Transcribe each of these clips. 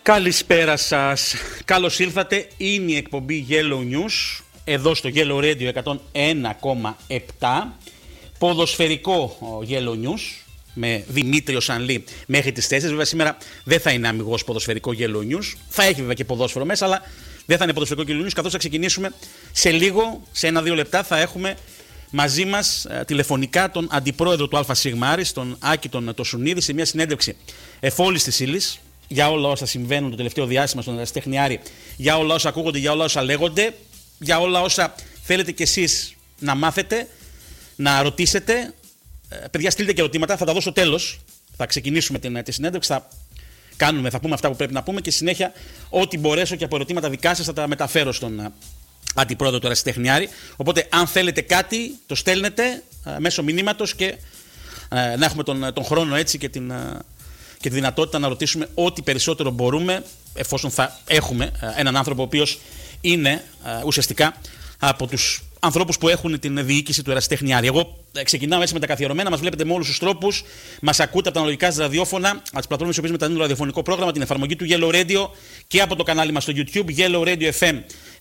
Καλησπέρα σας. Καλώς ήλθατε. Είναι η εκπομπή Yellow News εδώ στο Yellow Radio 101,7. Ποδοσφαιρικό Yellow News με Δημήτριο Σανλή μέχρι τις 4. Βέβαια σήμερα δεν θα είναι αμιγώς ποδοσφαιρικό Yellow News. Θα έχει βέβαια και ποδόσφαιρο μέσα, αλλά δεν θα είναι ποδοσφαιρικό Yellow News, καθώς θα ξεκινήσουμε σε λίγο, σε 1-2 λεπτά θα έχουμε μαζί μας τηλεφωνικά τον αντιπρόεδρο του ΑΣ Άρης, τον Άκη τον Τοσουνίδη, σε μια συνέντευξη εφόλης της ύλης για όλα όσα συμβαίνουν το τελευταίο διάστημα στον ερασιτέχνη Άρη, για όλα όσα ακούγονται, για όλα όσα λέγονται, για όλα όσα θέλετε κι εσείς να μάθετε, να ρωτήσετε. Παιδιά, στείλτε και ερωτήματα, θα τα δώσω τέλος. Θα ξεκινήσουμε τη συνέντευξη, θα πούμε αυτά που πρέπει να πούμε και συνέχεια ό,τι μπορέσω και από ερωτήματα δικά σας θα τα μεταφέρω στον αντιπρόεδρο του ερασιτέχνη Άρη. Οπότε, αν θέλετε κάτι, το στέλνετε μέσω μηνύματος και να έχουμε τον χρόνο έτσι και τη δυνατότητα να ρωτήσουμε ό,τι περισσότερο μπορούμε, εφόσον θα έχουμε έναν άνθρωπο ο οποίος είναι ουσιαστικά από τους ανθρώπους που έχουν την διοίκηση του ερασιτέχνη Άρη. Εγώ ξεκινάω έτσι με τα καθιερωμένα. Μας βλέπετε με όλους τους τρόπους. Μας ακούτε από τα αναλογικά σας ραδιόφωνα, από τις πλατφόρμες που μεταδίδουν το ραδιοφωνικό πρόγραμμα, την εφαρμογή του Yellow Radio και από το κανάλι μας στο YouTube Yellow Radio FM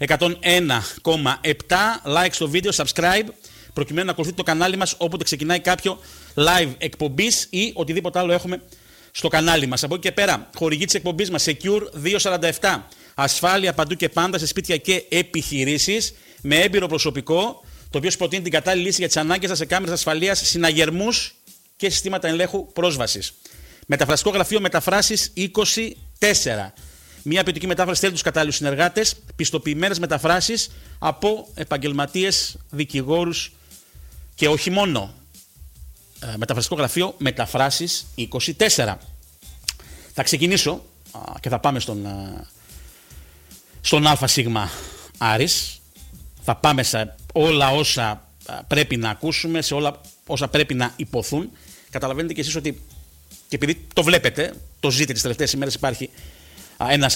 101,7. Like στο βίντεο, subscribe, προκειμένου να ακολουθείτε το κανάλι μας όποτε ξεκινάει κάποιο live εκπομπής ή οτιδήποτε άλλο έχουμε στο κανάλι μας. Από εκεί και πέρα, χορηγή της εκπομπής μας Secure 247. Ασφάλεια παντού και πάντα σε σπίτια και επιχειρήσεις με έμπειρο προσωπικό, το οποίο προτείνει την κατάλληλη λύση για τις ανάγκες σας σε κάμερες ασφαλείας, συναγερμούς και συστήματα ελέγχου πρόσβασης. Μεταφραστικό γραφείο Μεταφράσεις 24. Μια ποιοτική μετάφραση θέλει τους κατάλληλους συνεργάτες, πιστοποιημένες μεταφράσεις από επαγγελματίες, δικηγόρους και όχι μόνο. Μεταφραστικό γραφείο Μεταφράσεις 24. Θα ξεκινήσω και θα πάμε στον ΑΣ Άρης. Θα πάμε σε όλα όσα πρέπει να ακούσουμε, σε όλα όσα πρέπει να υποθούν. Καταλαβαίνετε κι εσείς ότι, και επειδή το βλέπετε, το ζείτε τις τελευταίες ημέρες, υπάρχει ένας